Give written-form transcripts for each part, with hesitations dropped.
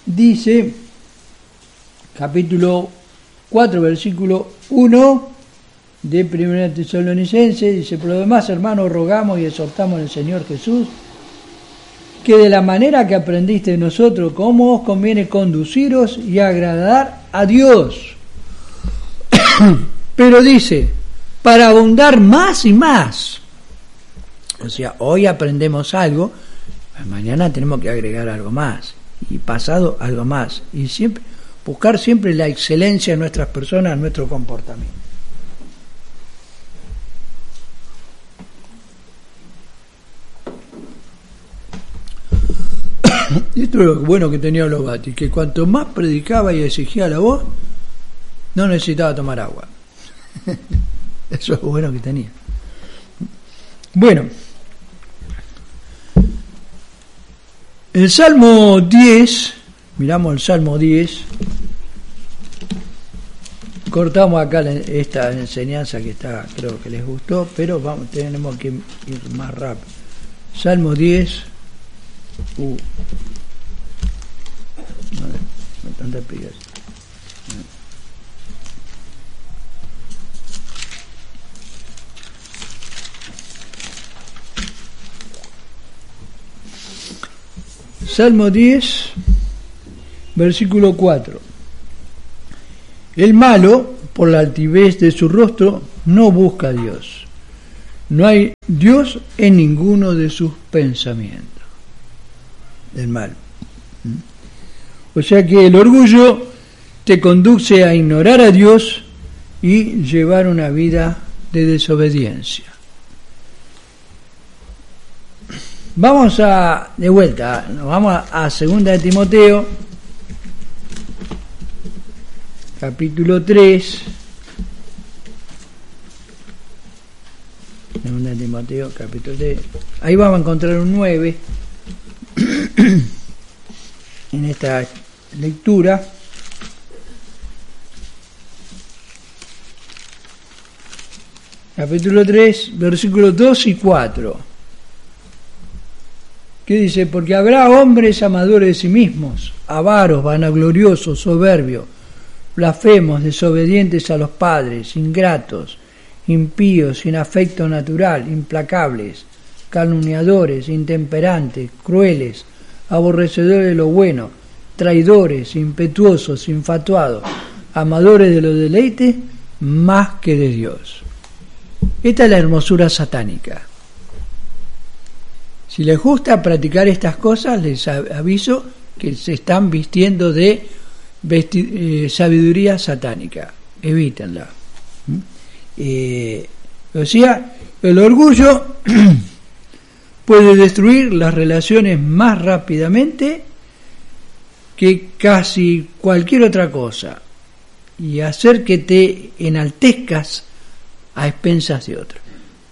dice, capítulo 4, versículo 1 de 1 Tesalonicenses, dice: por lo demás, hermanos, rogamos y exhortamos en el Señor Jesús que de la manera que aprendiste de nosotros, cómo os conviene conduciros y agradar a Dios. Pero dice, para abundar más y más. O sea, hoy aprendemos algo, mañana tenemos que agregar algo más, y pasado algo más, y siempre buscar siempre la excelencia en nuestras personas, en nuestro comportamiento. Y esto es lo bueno que tenía Lobati, que cuanto más predicaba y exigía la voz, no necesitaba tomar agua. Eso es lo bueno que tenía. Bueno, el Salmo 10, miramos el Salmo 10, cortamos acá esta enseñanza que está, creo que les gustó, pero tenemos que ir más rápido. Salmo 10, no tanta explicación. Salmo 10, versículo 4. El malo, por la altivez de su rostro, no busca a Dios. No hay Dios en ninguno de sus pensamientos. El malo. O sea que el orgullo te conduce a ignorar a Dios y llevar una vida de desobediencia. Vamos de vuelta, nos vamos a 2 de Timoteo, capítulo 3. 2 de Timoteo, capítulo 3. Ahí vamos a encontrar un 9 en esta lectura. Capítulo 3, versículos 2 y 4. ¿Qué dice? Porque habrá hombres amadores de sí mismos, avaros, vanagloriosos, soberbios, blasfemos, desobedientes a los padres, ingratos, impíos, sin afecto natural, implacables, calumniadores, intemperantes, crueles, aborrecedores de lo bueno, traidores, impetuosos, infatuados, amadores de los deleites más que de Dios. Esta es la hermosura satánica. Si les gusta practicar estas cosas, les aviso que se están vistiendo de sabiduría satánica. Evítenla. O sea, el orgullo puede destruir las relaciones más rápidamente que casi cualquier otra cosa y hacer que te enaltezcas a expensas de otros.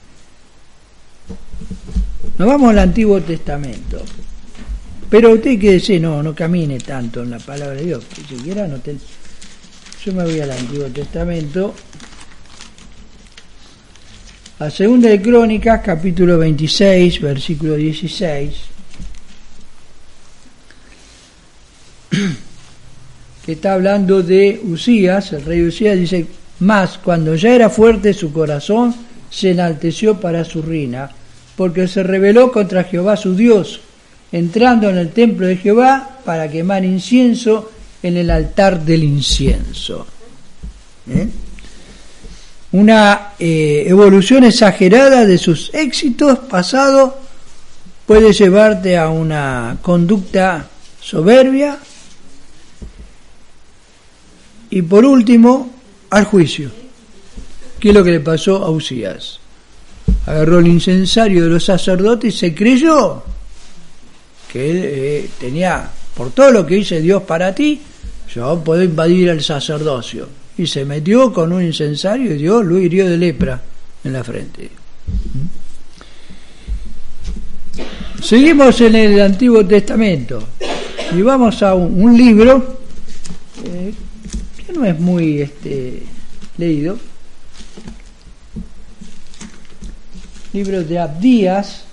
Nos vamos al Antiguo Testamento, pero usted que dice no camine tanto en la palabra de Dios, si siquiera yo me voy al Antiguo Testamento, a 2 de Crónicas, capítulo 26, versículo 16, que está hablando de Usías. El rey Usías dice: mas cuando ya era fuerte su corazón, se enalteció para su ruina, porque se rebeló contra Jehová su Dios, entrando en el templo de Jehová para quemar incienso en el altar del incienso. Una evolución exagerada de sus éxitos pasados puede llevarte a una conducta soberbia y, por último, al juicio. ¿Qué es lo que le pasó a Usías? Agarró el incensario de los sacerdotes y se creyó que él tenía, por todo lo que dice Dios para ti, yo puedo invadir el sacerdocio. Y se metió con un incensario y Dios lo hirió de lepra en la frente. Seguimos en el Antiguo Testamento y vamos a un libro que no es muy leído. Libro de Abdías,